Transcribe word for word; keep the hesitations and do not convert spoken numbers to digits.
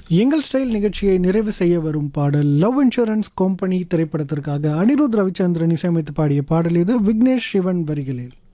எங்கள் ஸ்டைல் நிகழ்ச்சியை நிறைவு செய்ய வரும் பாடல் லவ் இன்சூரன்ஸ் கம்பெனி திரைப்படத்திற்காக அனிருத் ரவிச்சந்திரன் இசையமைத்து பாடிய பாடல் இது விக்னேஷ் சிவன் வரிகளில்.